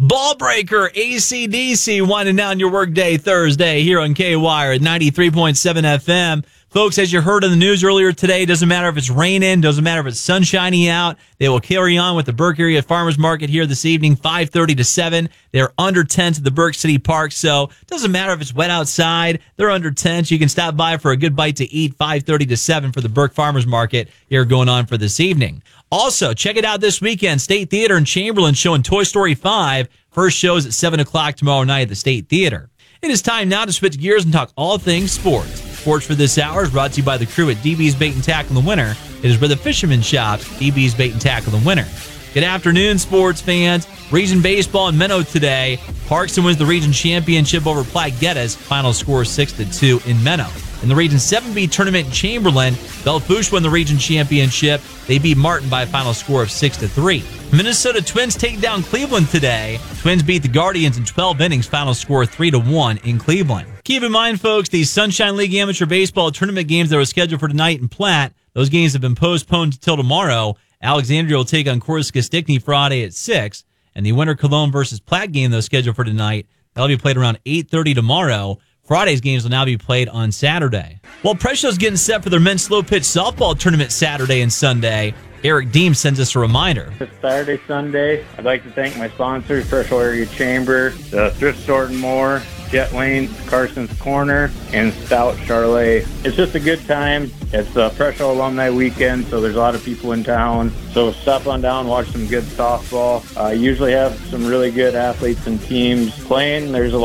Ballbreaker, AC/DC, winding down your workday Thursday here on K-Wire at 93.7 FM. Folks, as you heard in the news earlier today, doesn't matter if it's raining, doesn't matter if it's sunshiny out, they will carry on with the Burke Area Farmers Market here this evening, 5:30 to 7. They're under tents at the Burke City Park, so it doesn't matter if it's wet outside, they're under tents. You can stop by for a good bite to eat, 5:30 to 7 for the Burke Farmers Market here going on for this evening. Also, check it out this weekend, State Theater in Chamberlain showing Toy Story 5. First shows at 7 o'clock tomorrow night at the State Theater. It is time now to switch gears and talk all things sports. Sports for this hour is brought to you by the crew at DB's Bait and Tackle in the Winter. It is where the fisherman shops, DB's Bait and Tackle in the Winter. Good afternoon, sports fans. Region Baseball in Menno today. Parkson wins the region championship over Platte Geddes. Final score 6-2 in Menno. In the Region 7B tournament in Chamberlain, Belle-Fourche won the region championship. They beat Martin by a final score of 6-3. Minnesota Twins take down Cleveland today. Twins beat the Guardians in 12 innings, final score 3-1 in Cleveland. Keep in mind, folks, the Sunshine League Amateur Baseball tournament games that were scheduled for tonight in Platte, those games have been postponed until tomorrow. Alexandria will take on Corsica Stickney Friday at 6. And the Winter Cologne versus Platte game that was scheduled for tonight, that'll be played around 8:30 tomorrow. Friday's games will now be played on Saturday. While Precio's getting set for their men's slow pitch softball tournament Saturday and Sunday, Eric Deem sends us a reminder. It's Saturday, Sunday. I'd like to thank my sponsors, Precious Area Chamber, the Thrift Store and More, Jet Lanes, Carson's Corner, and Stout Charlet. It's just a good time. It's a Precious Alumni Weekend, so there's a lot of people in town. So stop on down, watch some good softball. Usually have some really good athletes and teams playing. There's a